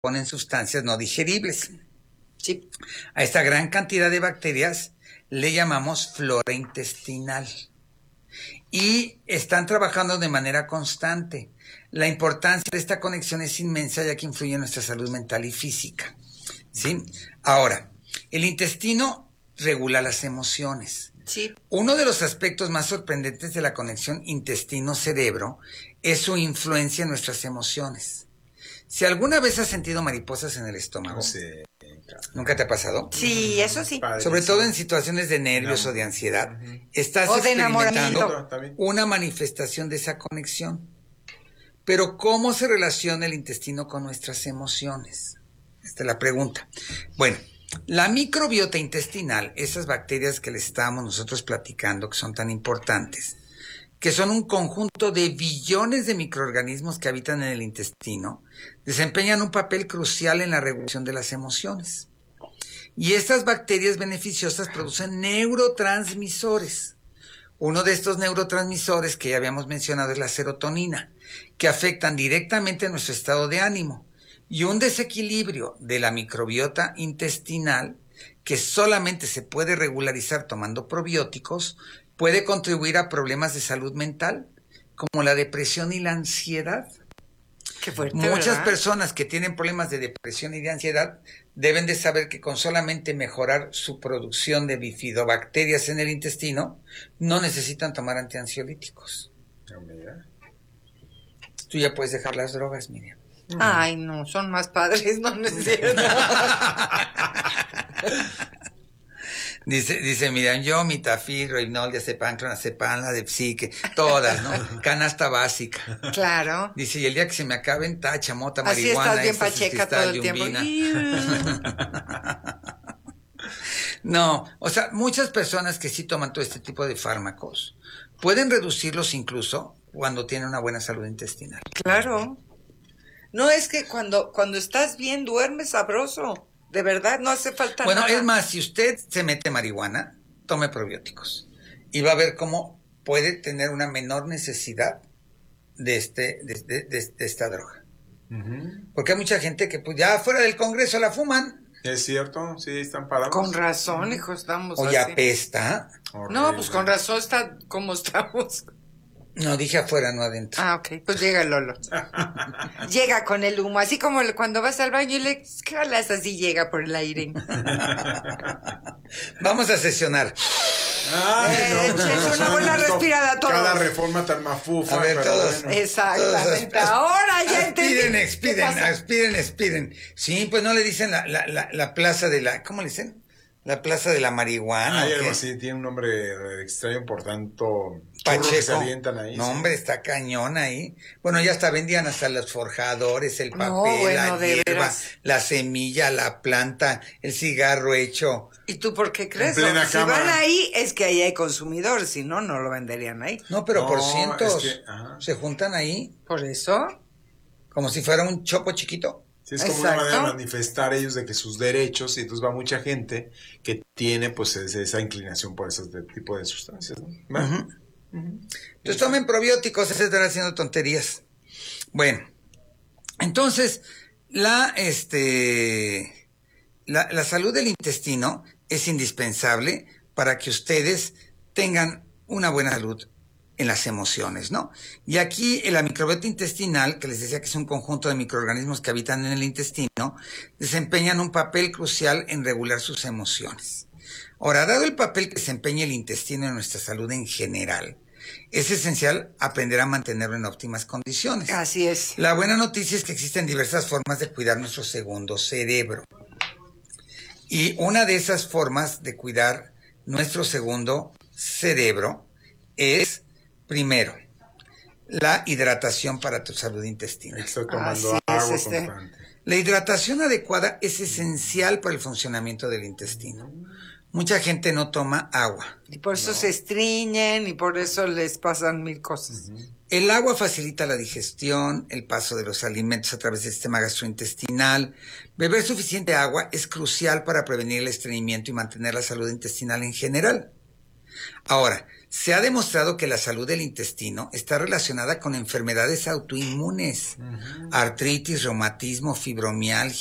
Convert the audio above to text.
componen sustancias no digeribles. Sí. A esta gran cantidad de bacterias le llamamos flora intestinal. Y están trabajando de manera constante. La importancia de esta conexión es inmensa, ya que influye en nuestra salud mental y física. ¿Sí? Ahora, el intestino regula las emociones. Sí. Uno de los aspectos más sorprendentes de la conexión intestino-cerebro es su influencia en nuestras emociones. Si alguna vez has sentido mariposas en el estómago, Sí. ¿nunca te ha pasado? Sí, eso sí. Sobre todo en situaciones de nervios o de ansiedad, estás O de experimentando enamoramiento. una manifestación de esa conexión. Pero ¿cómo se relaciona el intestino con nuestras emociones? Esta es la pregunta. Bueno, la microbiota intestinal, esas bacterias que les estábamos nosotros platicando, que son tan importantes, que son un conjunto de billones de microorganismos que habitan en el intestino, desempeñan un papel crucial en la regulación de las emociones. Y estas bacterias beneficiosas producen neurotransmisores. Uno de estos neurotransmisores que ya habíamos mencionado es la serotonina, que afectan directamente nuestro estado de ánimo. Y un desequilibrio de la microbiota intestinal, que solamente se puede regularizar tomando probióticos, puede contribuir a problemas de salud mental, como la depresión y la ansiedad. Qué fuerte, Muchas ¿verdad? personas que tienen problemas de depresión y de ansiedad deben de saber que con solamente mejorar su producción de bifidobacterias en el intestino, no necesitan tomar antiansiolíticos. Tú ya puedes dejar las drogas, Miriam. Ay, no, son más padres, no es cierto. Dice Miriam, yo, Mitafil, Reynol, diazepam, clonazepam, la de psique, todas, ¿no? Canasta básica. Claro. Dice, y el día que se me acaben, tacha, mota, Así marihuana, estás bien éxtasis, pacheca cristal, todo el tiempo. yumbina. No, o sea, muchas personas que sí toman todo este tipo de fármacos pueden reducirlos incluso cuando tienen una buena salud intestinal. Claro. No, es que cuando estás bien, duermes sabroso. De verdad, no hace falta Bueno, nada. es más, si usted se mete marihuana, tome probióticos. Y va a ver cómo puede tener una menor necesidad de esta droga. Porque hay mucha gente que pues ya fuera del Congreso la fuman. Es cierto, sí, están parados. Con razón, hijo, estamos O así. ya apesta. No, pues con razón está como estamos. No, dije afuera, no adentro. Ah, ok, pues llega Lolo. Llega con el humo, así como cuando vas al baño y le jalas, así llega por el aire. Vamos a sesionar. Ay, es una buena respirada a todos. Cada reforma tan mafufa. A ver, pero todos. bueno. Exactamente. Ahora ya entendí. Expiren. Sí, pues no le dicen la plaza de la... ¿Cómo le dicen? La plaza de la marihuana. Hay ¿o algo qué? así, tiene un nombre extraño por tanto churros Pacheco. que se avientan ahí. No, sí. hombre, está cañón ahí. Bueno, ya hasta vendían hasta los forjadores, el papel, No, bueno, la de hierba, veras. la semilla, la planta, el cigarro hecho. ¿Y tú por qué crees? En plena Si cámara. van ahí, es que ahí hay consumidores, si no, no lo venderían ahí. No, pero por No, cientos. es que, ajá. Se juntan ahí ¿Por eso? como si fuera un chopo chiquito. Sí, es como una manera de Exacto. manifestar ellos de que sus derechos, y entonces va mucha gente que tiene pues esa inclinación por ese tipo de sustancias, ¿no? Bueno, Entonces tomen probióticos, se estarán haciendo tonterías. Bueno, entonces la salud del intestino es indispensable para que ustedes tengan una buena salud en las emociones, ¿no? Y aquí la microbiota intestinal, que les decía que es un conjunto de microorganismos que habitan en el intestino, desempeñan un papel crucial en regular sus emociones. Ahora, dado el papel que desempeña el intestino en nuestra salud en general, es esencial aprender a mantenerlo en óptimas condiciones. Así es. La buena noticia es que existen diversas formas de cuidar nuestro segundo cerebro. Y una de esas formas de cuidar nuestro segundo cerebro es, primero, la hidratación para tu salud intestinal. estoy tomando Así es, agua este. constante. La hidratación adecuada es esencial para el funcionamiento del intestino. Mucha gente no toma agua. Y por eso se estriñen y por eso les pasan mil cosas. El agua facilita la digestión, el paso de los alimentos a través del sistema gastrointestinal. Beber suficiente agua es crucial para prevenir el estreñimiento y mantener la salud intestinal en general. Ahora, Se ha demostrado que la salud del intestino está relacionada con enfermedades autoinmunes, artritis, reumatismo, fibromialgia,